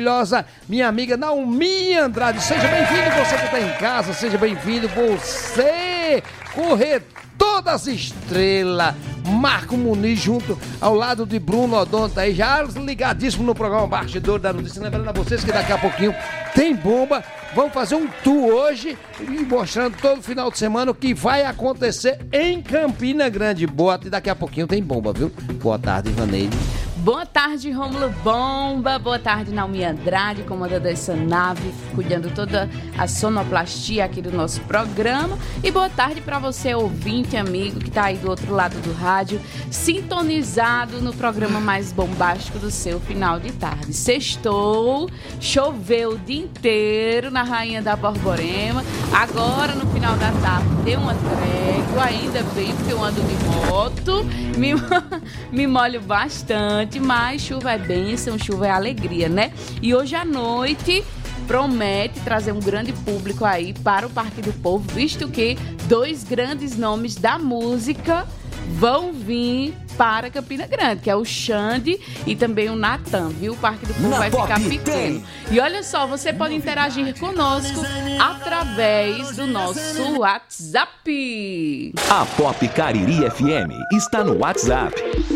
maravilhosa, minha amiga Naomi Andrade. Seja bem-vindo, você que está em casa, seja bem-vindo, você, corretor das estrelas, Marco Muniz, junto ao lado de Bruno Odonta, aí já ligadíssimo no programa Bastidor da Notícia. Lembrando a vocês que daqui a pouquinho tem bomba. Vamos fazer um tour hoje e mostrando todo final de semana o que vai acontecer em Campina Grande. Boa, e daqui a pouquinho tem bomba, viu? Boa tarde, Ivaneide. Boa tarde, Rômulo Bomba. Boa tarde, Naomi Andrade, comandante dessa nave, cuidando toda a sonoplastia aqui do nosso programa. E boa tarde para você, ouvinte, amigo, que está aí do outro lado do rádio, sintonizado no programa mais bombástico do seu final de tarde. Sextou, choveu o dia inteiro na Rainha da Borborema. Agora, no final da tarde, deu uma trégua, ainda bem, porque eu ando de moto, me molho bastante. Mas chuva é bênção, chuva é alegria, né? E hoje à noite promete trazer um grande público aí para o Parque do Povo, visto que 2 grandes nomes da música vão vir para Campina Grande, que é o Xande e também o Natan, viu? O Parque do Povo vai ficar pequeno. E olha só, você pode interagir conosco através do nosso WhatsApp. A Pop Cariri FM está no WhatsApp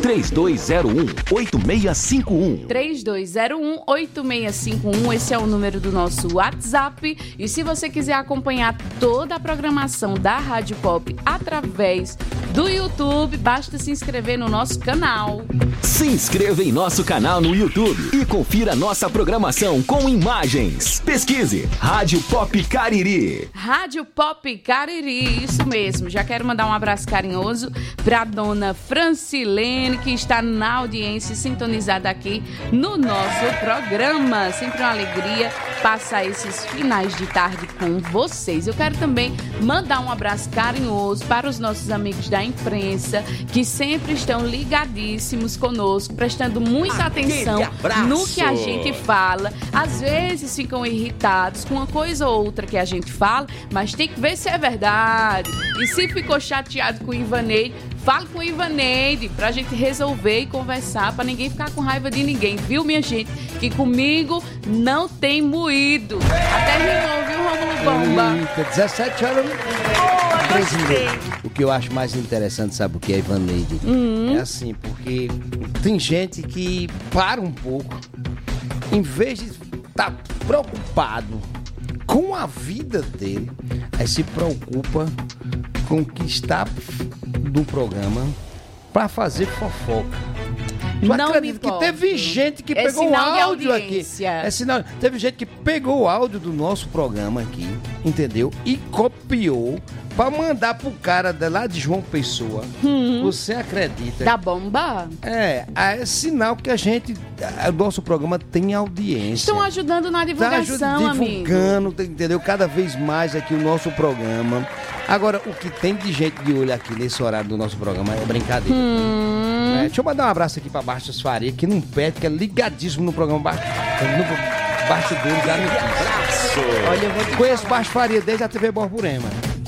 3201-8651. 3201-8651, esse é o número do nosso WhatsApp. E se você quiser acompanhar toda a programação da Rádio Pop através do YouTube, basta se inscrever no nosso canal. Se inscreva em nosso canal no YouTube e confira nossa programação com imagens. Pesquise Rádio Pop Cariri. Rádio Pop Cariri, isso mesmo. Já quero mandar um abraço carinhoso para a dona Francilene, que está na audiência, sintonizada aqui no nosso programa. Sempre uma alegria passar esses finais de tarde com vocês. Eu quero também mandar um abraço carinhoso para os nossos amigos da imprensa, que sempre estão ligadíssimos conosco, prestando muita atenção no que a gente fala. Às vezes ficam irritados com uma coisa ou outra que a gente fala, mas tem que ver se é verdade. E se ficou chateado com o Ivaneide, fale com o Ivaneide pra gente resolver e conversar, pra ninguém ficar com raiva de ninguém, viu, minha gente? Que comigo não tem moído. Até rimou, viu, Rômulo Bomba? Eita, 17 horas. O que eu acho mais interessante, sabe o que é, Ivaneide? É assim, porque tem gente que para um pouco, em vez de estar preocupado com a vida dele, aí se preocupa com o que está no programa para fazer fofoca. Tu acredita que teve gente que pegou o áudio aqui? Teve gente que pegou o áudio do nosso programa aqui, entendeu? E copiou pra mandar pro cara lá de João Pessoa. Você acredita? Da bomba? É sinal que o nosso programa tem audiência. Estão ajudando na divulgação, amigo. Divulgando, entendeu? Cada vez mais aqui o nosso programa. Agora, o que tem de gente de olho aqui nesse horário do nosso programa é brincadeira. Deixa eu mandar um abraço aqui pra Bastos Faria, que não perde, que é ligadíssimo no programa Bastidores da Notícia. Olha, eu vou te Conheço Bastos Faria desde a TV Borborema.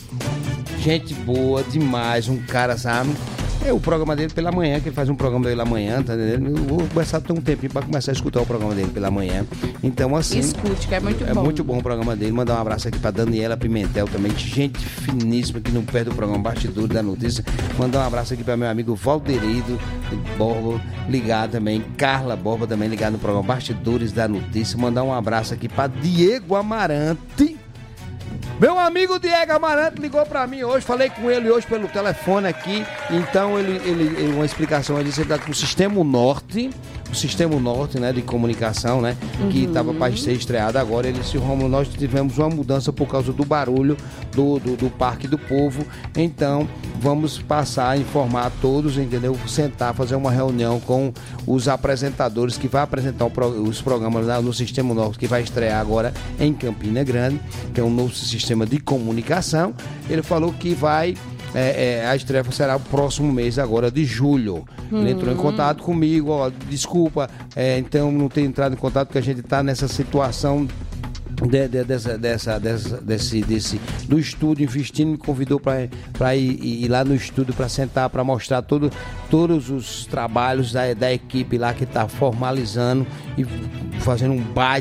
Gente boa demais, um cara, sabe? É o programa dele pela manhã, que ele faz um programa dele pela manhã, tá entendendo? Eu vou começar a ter um tempinho pra começar a escutar o programa dele pela manhã. Então, assim... Escute, que é muito bom. É muito bom o programa dele. Mandar um abraço aqui pra Daniela Pimentel também, gente finíssima que não perde o programa Bastidores da Notícia. Mandar um abraço aqui pra meu amigo Valderido Borba, ligado também. Carla Borba também, ligado no programa Bastidores da Notícia. Mandar um abraço aqui pra Diego Amarante. Meu amigo Diego Amarante ligou pra mim hoje, falei com ele hoje pelo telefone aqui, então ele uma explicação, ele disse que ele tá com o Sistema Norte, né, de comunicação, né, que estava para ser estreado agora. Ele disse: Rômulo, nós tivemos uma mudança por causa do barulho do Parque do Povo, então vamos passar a informar a todos, entendeu? Sentar, fazer uma reunião com os apresentadores que vai apresentar os programas lá no Sistema Norte, que vai estrear agora em Campina Grande, que é um novo sistema de comunicação. Ele falou que vai... a estreia será o próximo mês agora de julho. Ele entrou em contato comigo, desculpa, então não ter entrado em contato porque a gente está nessa situação do estúdio investindo, me convidou para ir lá no estúdio para sentar, para mostrar todos os trabalhos da equipe lá que está formalizando e fazendo um baita